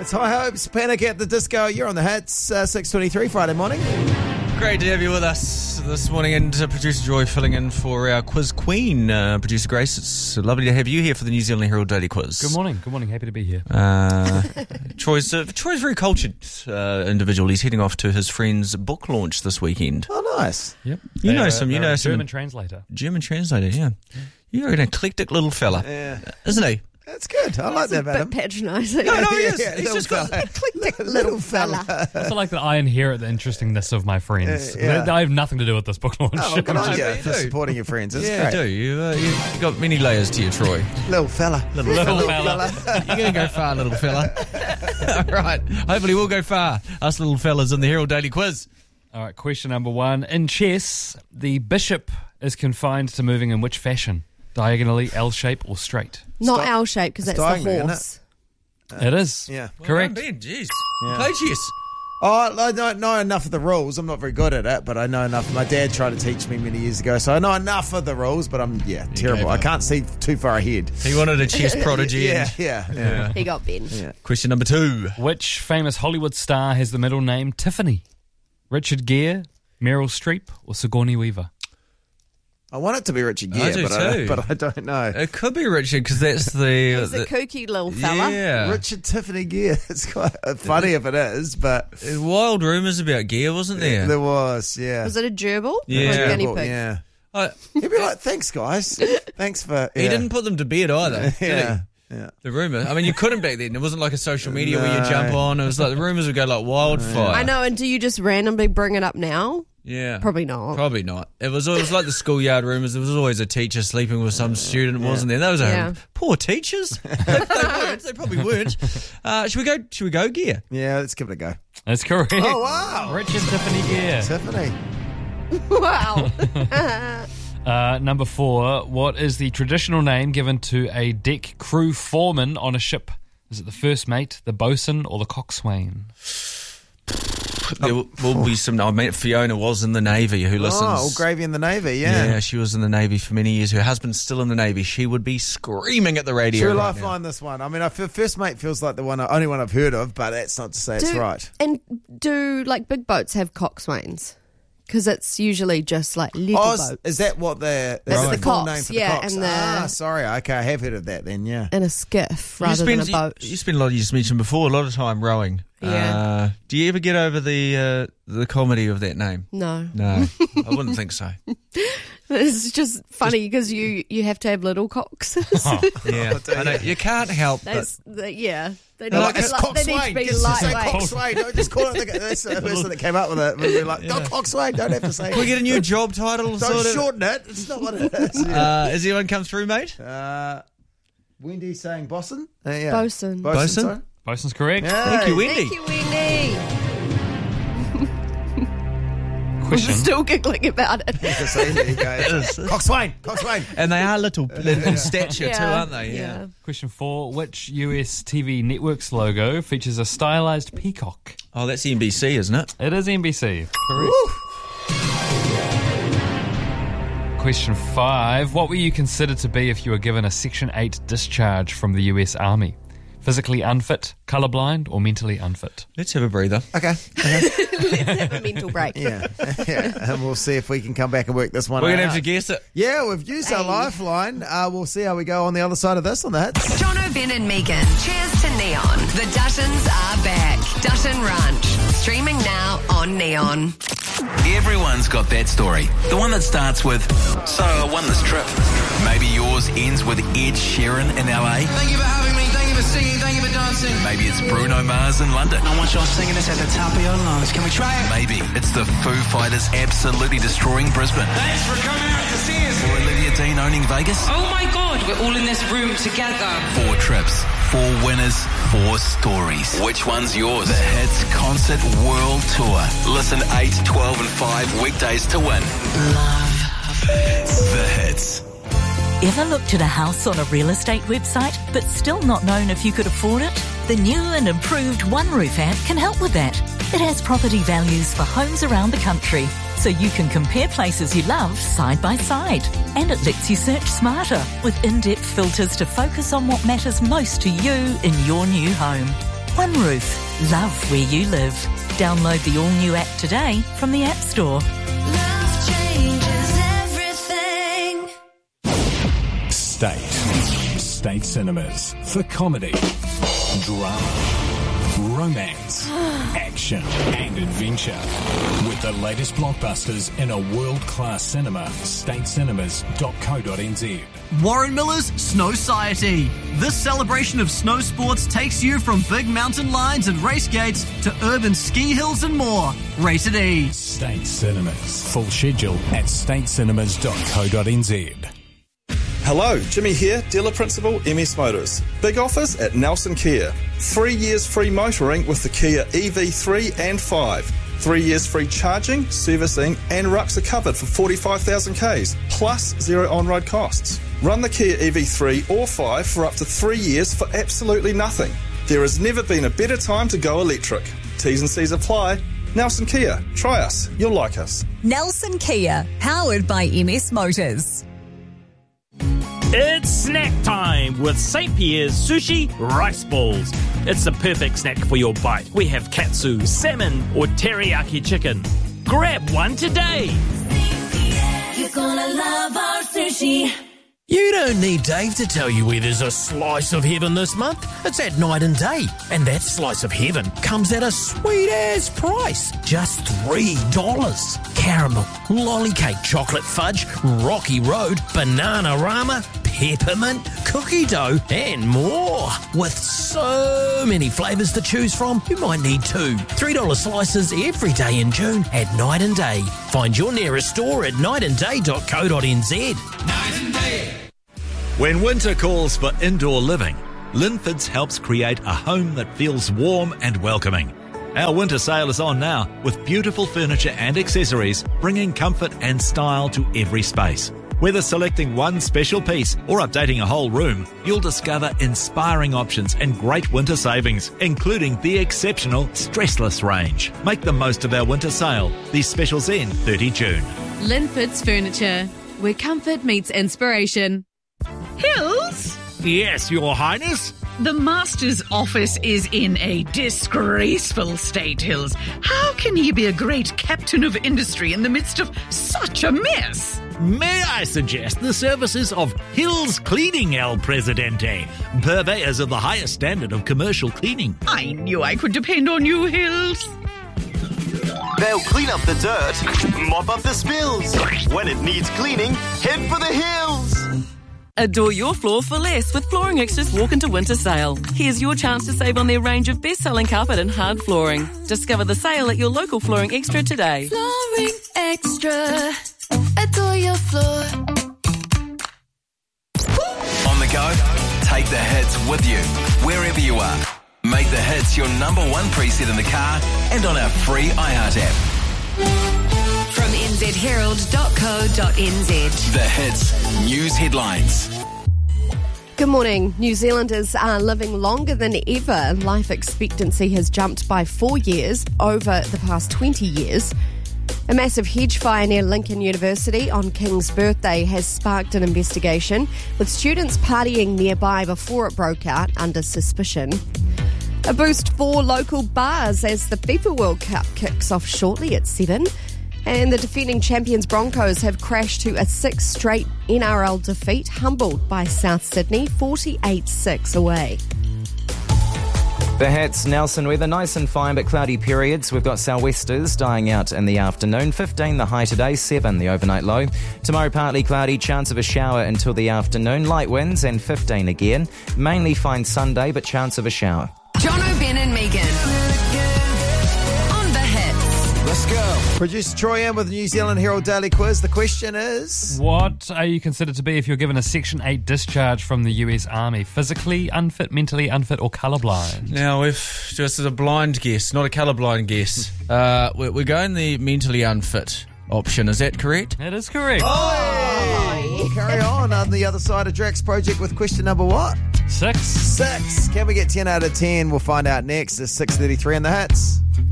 It's High Hopes, Panic at the Disco. You're on the hits, 6:23 Friday morning. Great to have you with us this morning, and Producer Joy filling in for our quiz queen, Producer Grace. It's lovely to have you here for the New Zealand Herald Daily Quiz. Good morning. Happy to be here. Troy's a very cultured individual. He's heading off to his friend's book launch this weekend. Oh, nice. Yep. You know some German translator. German translator, yeah. You're an eclectic little fella, isn't he? That's good. I like that about him. Patronising. No, he is. Yeah, He's just got eclectic little fella. I also like that I inherit the interestingness of my friends. Yeah. I have nothing to do with this book launch. Oh, good on you you for do. supporting your friends. That's yeah, great. do. You've got many layers to you, Troy. Little fella. Little fella. You're going to go far, little fella. All right. Hopefully we'll go far, us little fellas in the Herald Daily Quiz. All right, question number 1. In chess, the bishop is confined to moving in which fashion? Diagonally, L shape, or straight? Not L shape, because that's the diagonally, horse. It is. Yeah. Correct. Well done, Ben. Jeez. Play chess. Oh, I don't know enough of the rules. I'm not very good at it, but I know enough. My dad tried to teach me many years ago, so I know enough of the rules, but I'm, terrible. I can't see too far ahead. He wanted a chess prodigy. Yeah. He got Ben. Yeah. Question number 2. Which famous Hollywood star has the middle name Tiffany? Richard Gere, Meryl Streep, or Sigourney Weaver? I want it to be Richard I Gere, do too. but I don't know. It could be Richard, because that's the... He's a kooky little fella. Yeah. Richard Tiffany Gere. It's quite funny if it is, but Wild rumours about Gere, wasn't there? there was, yeah. Was it a gerbil? Yeah. Or a guinea Well, pig? yeah. I- He'd be like, thanks, guys. Thanks for... He didn't put them to bed either, did Yeah. he? Yeah. The rumour. I mean, you couldn't back then. It wasn't like a social media where you jump on. It was like the rumours would go like wildfire. I know, and do you just randomly bring it up now? Yeah. Probably not. Probably not. It was like the schoolyard rumours. There was always a teacher sleeping with some student, wasn't there? Those are poor teachers. They weren't. They probably weren't. Should we go, Gere? Yeah, let's give it a go. That's correct. Oh, wow. Richard Tiffany Gere. Tiffany. Wow. Number 4. What is the traditional name given to a deck crew foreman on a ship? Is it the first mate, the bosun, or the coxswain? There will be some... I mean, Fiona was in the Navy, who listens. Oh, all gravy in the Navy, Yeah, she was in the Navy for many years. Her husband's still in the Navy. She would be screaming at the radio. True right life now. line, this one. I mean, First Mate feels like the only one I've heard of, but that's not to say it's right. And do, like, big boats have coxswains? Because it's usually just, like, little boats. Is that what the That's the full cox, name for the yeah, cox? and Sorry. Okay, I have heard of that then, yeah. In a skiff rather than a boat. You spend a lot, you just mentioned before, a lot of time rowing. Yeah. Do you ever get over the comedy of that name? No. No, I wouldn't think so. It's just funny because you have to have little cocks. Yeah, I know, you can't help but... They They're need, like, it's they need to coxswain. be Just say lightweight. coxswain. Don't just call it. That's the person that came up with it. We're like, no, coxswain. Don't have to say. Can we get a new job title? Don't shorten it. It's not what it is. Has anyone come through, mate? Wendy saying bosun? Bosun. Bosun? Sorry? Bosun's correct. Thank you, Wendy. Thank you, Wendy. I'm Question. still giggling about it. Coxswain. And they are little in stature too, aren't they? Yeah. Question 4. Which US TV network's logo features a stylized peacock? Oh, that's NBC, isn't it? It is NBC. Correct. Question 5. What were you considered to be if you were given a Section 8 discharge from the US Army? Physically unfit, colourblind, or mentally unfit? Let's have a breather. Okay. Let's have a mental break. Yeah. And we'll see if we can come back and work this one We're out. going to have to guess it. Yeah, we've used our lifeline. We'll see how we go on the other side of this on the hits. Jono, Ben and Megan. Cheers to Neon. The Duttons are back. Dutton Ranch. Streaming now on Neon. Everyone's got that story. The one that starts with, so I won this trip. Maybe yours ends with Ed Sheeran in LA. Thank you for having me. Thank you for singing. Thank you for dancing. Maybe it's Bruno Mars in London. I want y'all singing this at the top of your lungs. Can we try it? Maybe it's the Foo Fighters absolutely destroying Brisbane. Thanks for coming out to see us. Or Olivia Dean owning Vegas. Oh my God, we're all in this room together. 4 trips, 4 winners, 4 stories. Which one's yours? The Hits Concert World Tour. Listen 8, 12 and 5 weekdays to win. The Hits. Ever looked at a house on a real estate website but still not known if you could afford it? The new and improved One Roof app can help with that. It has property values for homes around the country, so you can compare places you love side by side. And it lets you search smarter with in-depth filters to focus on what matters most to you in your new home. One Roof. Love where you live. Download the all-new app today from the App Store. Love changes everything. State Cinemas for comedy, drama, romance, action and adventure. With the latest blockbusters in a world-class cinema, statecinemas.co.nz. Warren Miller's Snow Society. This celebration of snow sports takes you from big mountain lines and race gates to urban ski hills and more. Rated E. State Cinemas. Full schedule at statecinemas.co.nz. Hello, Jimmy here, dealer principal, MS Motors. Big offers at Nelson Kia. 3 years free motoring with the Kia EV3 and 5. 3 years free charging, servicing and rucks are covered for 45,000 Ks, plus zero on-road costs. Run the Kia EV3 or 5 for up to 3 years for absolutely nothing. There has never been a better time to go electric. T's and C's apply. Nelson Kia, try us, you'll like us. Nelson Kia, powered by MS Motors. It's snack time with St. Pierre's Sushi Rice Balls. It's the perfect snack for your bite. We have katsu, salmon or teriyaki chicken. Grab one today. You're gonna love our sushi. You don't need Dave to tell you where there's a slice of heaven this month. It's at Night and Day. And that slice of heaven comes at a sweet-ass price. Just $3. Caramel, lolly cake, chocolate fudge, Rocky Road, Bananarama, peppermint, cookie dough, and more. With so many flavours to choose from, you might need two. $3 slices every day in June at Night and Day. Find your nearest store at nightanday.co.nz. Night and Day. When winter calls for indoor living, Linfords helps create a home that feels warm and welcoming. Our winter sale is on now with beautiful furniture and accessories, bringing comfort and style to every space. Whether selecting one special piece or updating a whole room, you'll discover inspiring options and great winter savings, including the exceptional Stressless range. Make the most of our winter sale. These specials end 30 June. Linfords Furniture, where comfort meets inspiration. Hills? Yes, Your Highness. The Master's office is in a disgraceful state, Hills. How can he be a great captain of industry in the midst of such a mess? May I suggest the services of Hills Cleaning, El Presidente, purveyors of the highest standard of commercial cleaning. I knew I could depend on you, Hills. They'll clean up the dirt, mop up the spills. When it needs cleaning, head for the hills. Adore your floor for less with Flooring Extra's Walk into Winter Sale. Here's your chance to save on their range of best-selling carpet and hard flooring. Discover the sale at your local Flooring Extra today. Flooring Extra. Adore your floor. On the go, take the hits with you, wherever you are. Make the hits your number one preset in the car and on our free iHeart app. From nzherald.co.nz. The hits, news headlines. Good morning. New Zealanders are living longer than ever. Life expectancy has jumped by 4 years over the past 20 years. A massive hedge fire near Lincoln University on King's birthday has sparked an investigation, with students partying nearby before it broke out under suspicion. A boost for local bars as the FIFA World Cup kicks off shortly at 7. And the defending champions Broncos have crashed to a 6th straight NRL defeat, humbled by South Sydney 48-6 away. The hats, Nelson weather, nice and fine but cloudy periods. We've got sou'westers dying out in the afternoon. 15 the high today, 7 the overnight low. Tomorrow partly cloudy, chance of a shower until the afternoon. Light winds and 15 again. Mainly fine Sunday but chance of a shower. Jono, Ben and Megan. On the hits. Let's go. Producer Troy Ann with the New Zealand Herald Daily Quiz. The question is... What are you considered to be if you're given a Section 8 discharge from the US Army? Physically unfit, mentally unfit, or colourblind? Now, if this is a blind guess, not a colourblind guess, we're going the mentally unfit option. Is that correct? That is correct. Oh, carry on the other side of Drax Project with question number what? 6. Can we get 10 out of 10? We'll find out next. It's 6:33 in the hits.